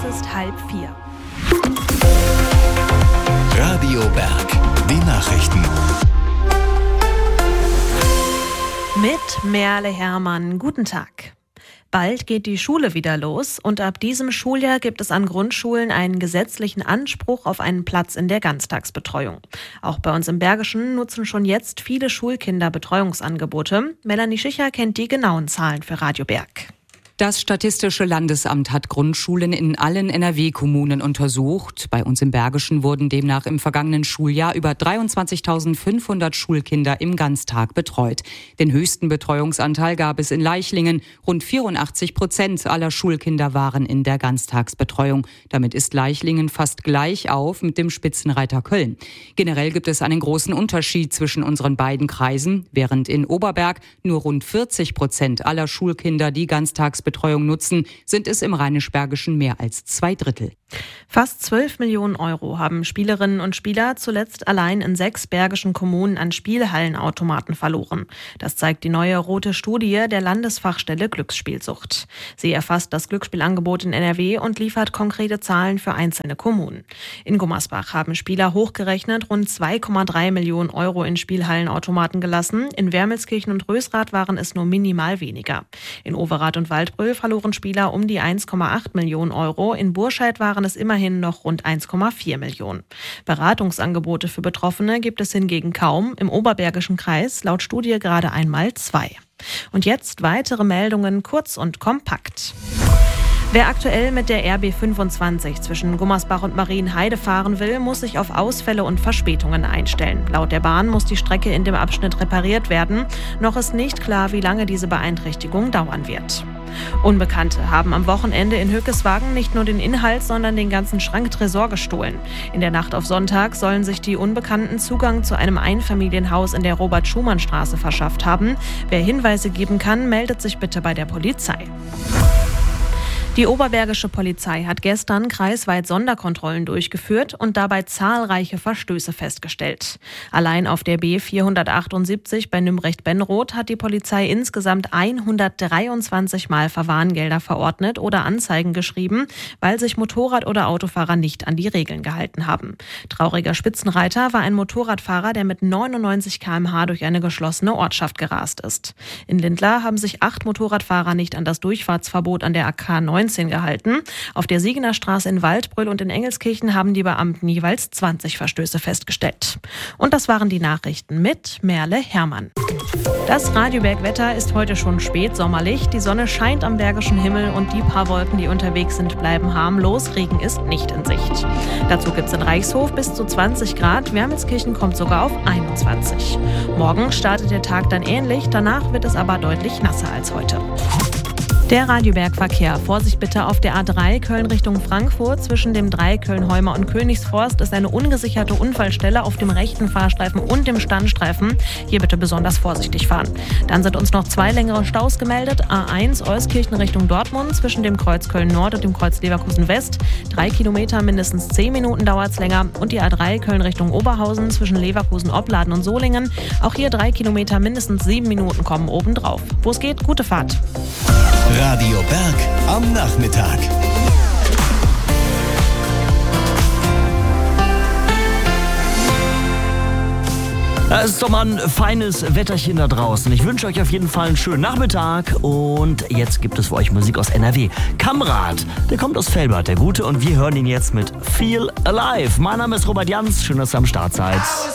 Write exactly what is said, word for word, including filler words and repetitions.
ist halb vier. Radio Berg, die Nachrichten. Mit Merle Hermann. Guten Tag. Bald geht die Schule wieder los und ab diesem Schuljahr gibt es an Grundschulen einen gesetzlichen Anspruch auf einen Platz in der Ganztagsbetreuung. Auch bei uns im Bergischen nutzen schon jetzt viele Schulkinder Betreuungsangebote. Melanie Schicher kennt die genauen Zahlen für Radio Berg. Das Statistische Landesamt hat Grundschulen in allen N R W-Kommunen untersucht. Bei uns im Bergischen wurden demnach im vergangenen Schuljahr über dreiundzwanzigtausendfünfhundert Schulkinder im Ganztag betreut. Den höchsten Betreuungsanteil gab es in Leichlingen. Rund vierundachtzig Prozent aller Schulkinder waren in der Ganztagsbetreuung. Damit ist Leichlingen fast gleich auf mit dem Spitzenreiter Köln. Generell gibt es einen großen Unterschied zwischen unseren beiden Kreisen. Während in Oberberg nur rund vierzig Prozent aller Schulkinder die Ganztagsbetreuung Betreuung nutzen, sind es im Rheinisch-Bergischen mehr als zwei Drittel. Fast zwölf Millionen Euro haben Spielerinnen und Spieler zuletzt allein in sechs bergischen Kommunen an Spielhallenautomaten verloren. Das zeigt die neue rote Studie der Landesfachstelle Glücksspielsucht. Sie erfasst das Glücksspielangebot in N R W und liefert konkrete Zahlen für einzelne Kommunen. In Gummersbach haben Spieler hochgerechnet rund zwei Komma drei Millionen Euro in Spielhallenautomaten gelassen. In Wermelskirchen und Rösrath waren es nur minimal weniger. In Overath und Waldbröl verloren Spieler um die eins Komma acht Millionen Euro. In Burscheid waren es immerhin noch rund eins Komma vier Millionen. Beratungsangebote für Betroffene gibt es hingegen kaum. Im Oberbergischen Kreis laut Studie gerade einmal zwei. Und jetzt weitere Meldungen kurz und kompakt. Wer aktuell mit der R B fünfundzwanzig zwischen Gummersbach und Marienheide fahren will, muss sich auf Ausfälle und Verspätungen einstellen. Laut der Bahn muss die Strecke in dem Abschnitt repariert werden. Noch ist nicht klar, wie lange diese Beeinträchtigung dauern wird. Unbekannte haben am Wochenende in Höckeswagen nicht nur den Inhalt, sondern den ganzen Schranktresor gestohlen. In der Nacht auf Sonntag sollen sich die Unbekannten Zugang zu einem Einfamilienhaus in der Robert-Schumann-Straße verschafft haben. Wer Hinweise geben kann, meldet sich bitte bei der Polizei. Die Oberbergische Polizei hat gestern kreisweit Sonderkontrollen durchgeführt und dabei zahlreiche Verstöße festgestellt. Allein auf der B vierhundertachtundsiebzig bei Nümbrecht-Benroth hat die Polizei insgesamt hundertdreiundzwanzig Mal Verwarngelder verordnet oder Anzeigen geschrieben, weil sich Motorrad- oder Autofahrer nicht an die Regeln gehalten haben. Trauriger Spitzenreiter war ein Motorradfahrer, der mit neunundneunzig Kilometer pro Stunde durch eine geschlossene Ortschaft gerast ist. In Lindlar haben sich acht Motorradfahrer nicht an das Durchfahrtsverbot an der A K neunzehn gehalten. Auf der Siegener Straße in Waldbröl und in Engelskirchen haben die Beamten jeweils zwanzig Verstöße festgestellt. Und das waren die Nachrichten mit Merle Hermann. Das Radio Berg Wetter ist heute schon spät sommerlich. Die Sonne scheint am bergischen Himmel und die paar Wolken, die unterwegs sind, bleiben harmlos. Regen ist nicht in Sicht. Dazu gibt es in Reichshof bis zu zwanzig Grad. Wermelskirchen kommt sogar auf einundzwanzig. Morgen startet der Tag dann ähnlich. Danach wird es aber deutlich nasser als heute. Der Radioberg-Verkehr. Vorsicht bitte auf der A drei Köln Richtung Frankfurt. Zwischen dem Dreieck Köln-Heumer und Königsforst ist eine ungesicherte Unfallstelle auf dem rechten Fahrstreifen und dem Standstreifen. Hier bitte besonders vorsichtig fahren. Dann sind uns noch zwei längere Staus gemeldet. A eins Euskirchen Richtung Dortmund zwischen dem Kreuz Köln-Nord und dem Kreuz Leverkusen-West. Drei Kilometer, mindestens zehn Minuten dauert es länger. Und die A drei Köln Richtung Oberhausen zwischen Leverkusen, Opladen und Solingen. Auch hier drei Kilometer, mindestens sieben Minuten kommen obendrauf. Wo es geht, gute Fahrt. Radio Berg am Nachmittag. Es ist doch mal ein feines Wetterchen da draußen. Ich wünsche euch auf jeden Fall einen schönen Nachmittag. Und jetzt gibt es für euch Musik aus N R W. Kamrat, der kommt aus Velbert, der Gute. Und wir hören ihn jetzt mit Feel Alive. Mein Name ist Robert Jans. Schön, dass ihr am Start seid.